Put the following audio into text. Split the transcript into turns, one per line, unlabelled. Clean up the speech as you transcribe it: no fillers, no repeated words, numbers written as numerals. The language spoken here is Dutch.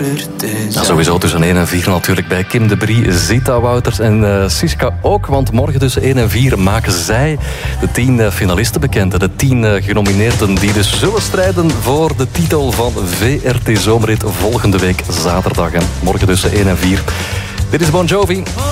Ja, sowieso tussen 1 en 4 natuurlijk bij Kim de Brie, Zita Wouters en Siska ook. Want morgen tussen 1 en 4 maken zij de 10 finalisten bekend. De 10 genomineerden die dus zullen strijden voor de titel van VRT Zomerrit volgende week zaterdag. Morgen tussen 1 en 4. Dit is Bon Jovi.